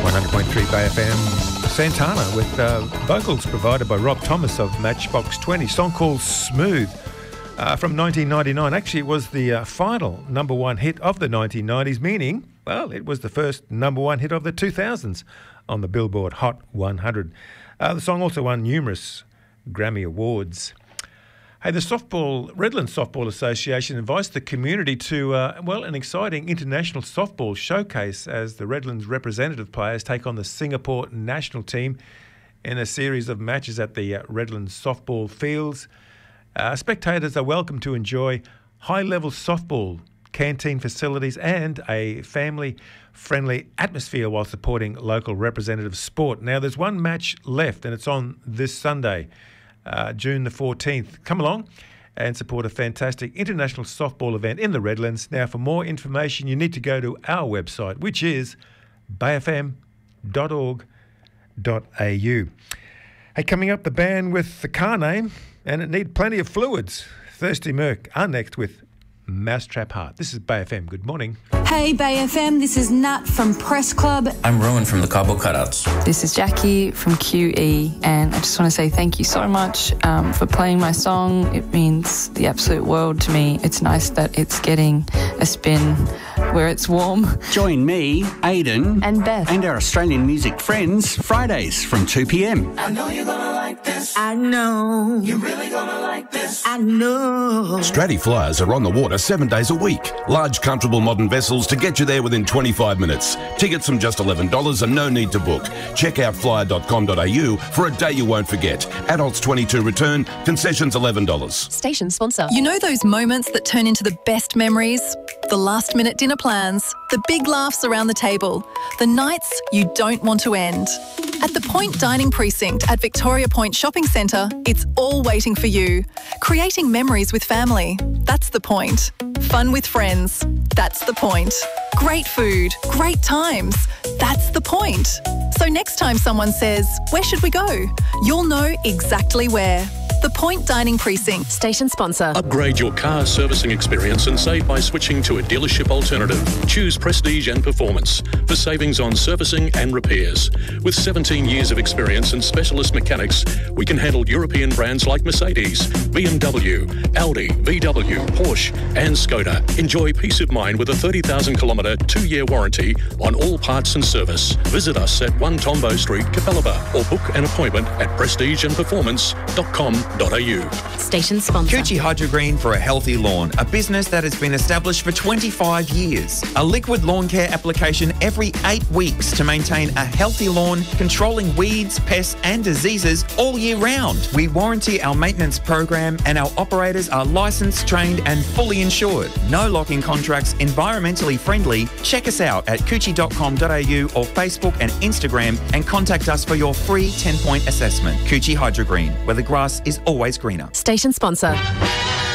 100.3 Bay FM. Santana with vocals provided by Rob Thomas of Matchbox 20. Song called Smooth from 1999. Actually, it was the final number one hit of the 1990s, meaning, well, it was the first number one hit of the 2000s on the Billboard Hot 100. The song also won numerous Grammy Awards. Hey, the Redlands Softball Association invites the community to, an exciting international softball showcase as the Redlands representative players take on the Singapore national team in a series of matches at the Redlands softball fields. Spectators are welcome to enjoy high-level softball, canteen facilities and a family-friendly atmosphere while supporting local representative sport. Now, there's one match left and it's on this Sunday, June the 14th. Come along and support a fantastic international softball event in the Redlands. Now, for more information, you need to go to our website, which is bayfm.org.au. Hey, coming up, the band with the car name, and it need plenty of fluids. Thirsty Merc are next with Mousetrap Heart. This is Bay FM. Good morning. Hey Bay FM, this is Nat from Press Club. I'm Rowan from the Cardboard Cutouts. This is Jackie from QE, and I just want to say thank you so much for playing my song. It means the absolute world to me. It's nice that it's getting a spin where it's warm. Join me, Aidan, and Beth, and our Australian music friends Fridays from 2 p.m. I know you're gonna like this. I know. You're really gonna like this. I know. Stratty Flyers are on the water 7 days a week. Large, comfortable modern vessels to get you there within 25 minutes. Tickets from just $11 and no need to book. Check out flyer.com.au for a day you won't forget. Adults 22 return, concessions $11. Station sponsor. You know those moments that turn into the best memories? The last-minute dinner plans, the big laughs around the table, the nights you don't want to end. At the Point Dining Precinct at Victoria Point Shopping Centre, it's all waiting for you. Creating memories with family, that's the point. Fun with friends, that's the point. Great food, great times, that's the point. So next time someone says, "Where should we go?" you'll know exactly where. The Point Dining Precinct. Station sponsor. Upgrade your car servicing experience and save by switching to a dealership alternative. Choose Prestige and Performance for savings on servicing and repairs. With 17 years of experience and specialist mechanics, we can handle European brands like Mercedes, BMW, Audi, VW, Porsche and Skoda. Enjoy peace of mind with a 30,000-kilometre 2-year warranty on all parts and service. Visit us at 1 Tombo Street, Capalaba, or book an appointment at prestigeandperformance.com.au. Station sponsor. Coochie Hydrogreen for a healthy lawn, a business that has been established for 25 years. A liquid lawn care application every 8 weeks to maintain a healthy lawn, controlling weeds, pests and diseases all year round. We warranty our maintenance program and our operators are licensed, trained and fully insured. No lock-in contracts, environmentally friendly. Check us out at coochie.com.au or Facebook and Instagram and contact us for your free 10-point assessment. Coochie Hydrogreen, where the grass is always greener. Station sponsor.